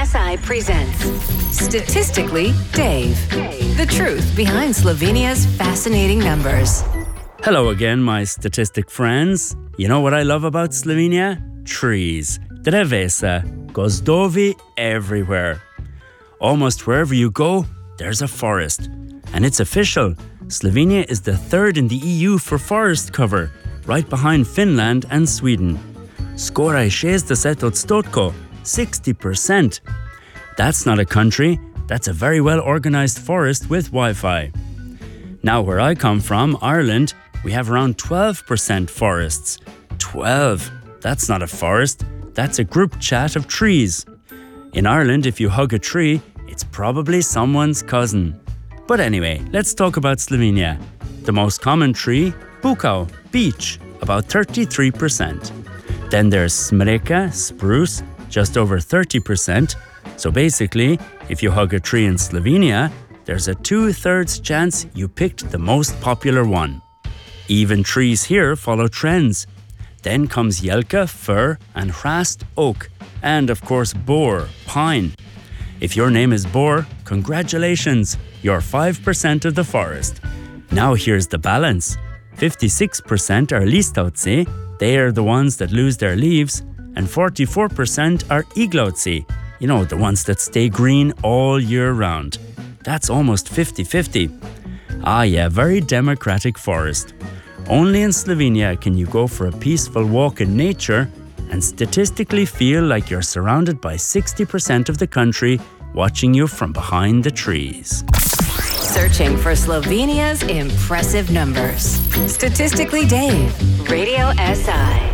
SI presents Statistically Dave. The truth behind Slovenia's fascinating numbers. Hello again, my statistic friends. You know what I love about Slovenia? Trees. Drevesa. Gozdovi everywhere. Almost wherever you go, there's a forest. And it's official. Slovenia is the third in the EU for forest cover, right behind Finland and Sweden. Skoraj 60%, 60%. That's not a country, that's a very well organised forest with Wi-Fi. Now where I come from, Ireland, we have around 12% forests. 12? That's not a forest, that's a group chat of trees. In Ireland, if you hug a tree, it's probably someone's cousin. But anyway, let's talk about Slovenia. The most common tree, bukau, beech, about 33%. Then there's smreka, spruce, just over 30%. So basically, if you hug a tree in Slovenia, there's a 2/3 chance you picked the most popular one. Even trees here follow trends. Then comes jelka, fir, and hrast, oak, and of course boar, pine. If your name is Boar, congratulations, you're 5% of the forest. Now here's the balance. 56% are listovci, they are the ones that lose their leaves, and 44% are iglovci, you know, the ones that stay green all year round. That's almost 50-50. Ah yeah, very democratic forest. Only in Slovenia can you go for a peaceful walk in nature and statistically feel like you're surrounded by 60% of the country watching you from behind the trees. Searching for Slovenia's impressive numbers. Statistically Dave, Radio SI.